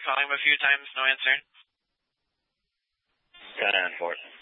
calling him a few times, no answer. Kind of unfortunate.